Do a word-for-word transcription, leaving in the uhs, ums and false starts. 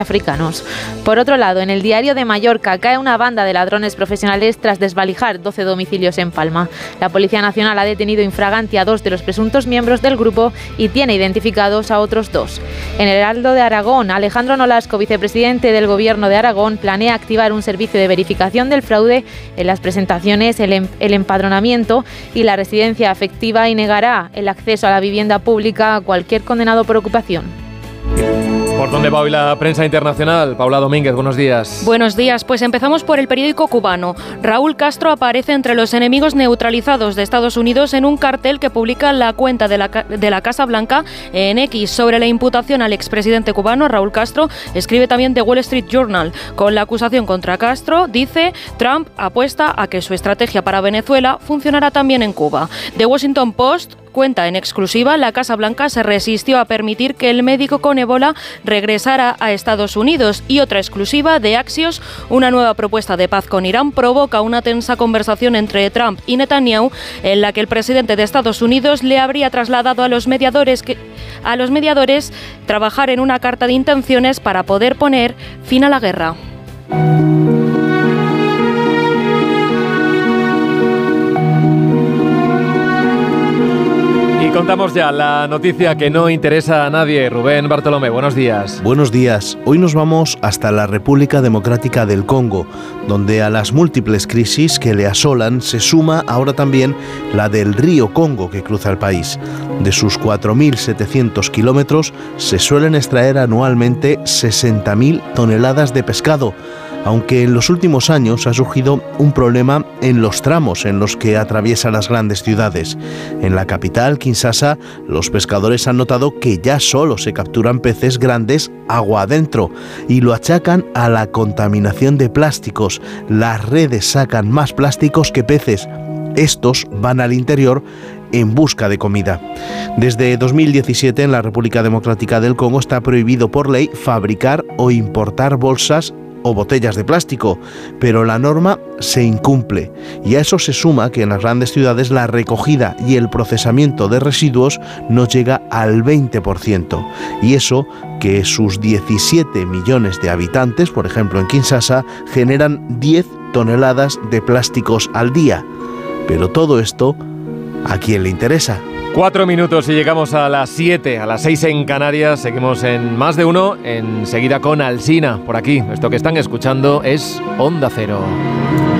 africanos. Por otro lado, en el Diario de Mallorca cae una banda de ladrones profesionales tras desvalijar doce domicilios en Palma. La Policía Nacional ha detenido infraganti a dos de los presuntos miembros del grupo y tiene identificados a otros dos. En el Heraldo de Aragón, Alejandro Nolasco, vicepresidente del Gobierno de Aragón, planea activar un servicio de verificación del fraude en las presentaciones, el, em- el empadronamiento y la residencia afectiva y negará el acceso a la vivienda pública a cualquier condenado por ocupación. ¿Por dónde va hoy la prensa internacional? Paula Domínguez, buenos días. Buenos días, pues empezamos por el periódico cubano. Raúl Castro aparece entre los enemigos neutralizados de Estados Unidos en un cartel que publica la cuenta de la, de la Casa Blanca en X. Sobre la imputación al expresidente cubano, Raúl Castro escribe también The Wall Street Journal. Con la acusación contra Castro, dice, Trump apuesta a que su estrategia para Venezuela funcionará también en Cuba. The Washington Post cuenta en exclusiva, la Casa Blanca se resistió a permitir que el médico con ébola regresara a Estados Unidos. Y otra exclusiva de Axios, una nueva propuesta de paz con Irán provoca una tensa conversación entre Trump y Netanyahu, en la que el presidente de Estados Unidos le habría trasladado a los mediadores que, a los mediadores trabajar en una carta de intenciones para poder poner fin a la guerra. Contamos ya la noticia que no interesa a nadie. Rubén Bartolomé, buenos días. Buenos días. Hoy nos vamos hasta la República Democrática del Congo, donde a las múltiples crisis que le asolan se suma ahora también la del río Congo que cruza el país. De sus cuatro mil setecientos kilómetros se suelen extraer anualmente sesenta mil toneladas de pescado, aunque en los últimos años ha surgido un problema en los tramos en los que atraviesa las grandes ciudades. En la capital, Kinshasa, los pescadores han notado que ya solo se capturan peces grandes agua adentro y lo achacan a la contaminación de plásticos. Las redes sacan más plásticos que peces. Estos van al interior en busca de comida. Desde dos mil diecisiete en la República Democrática del Congo está prohibido por ley fabricar o importar bolsas o botellas de plástico, pero la norma se incumple y a eso se suma que en las grandes ciudades la recogida y el procesamiento de residuos no llega al veinte por ciento, y eso que sus diecisiete millones de habitantes, por ejemplo en Kinshasa, generan diez toneladas de plásticos al día. Pero todo esto, ¿a quién le interesa? Cuatro minutos y llegamos a las siete, a las seis en Canarias. Seguimos en Más de Uno, enseguida con Alsina por aquí. Esto que están escuchando es Onda Cero.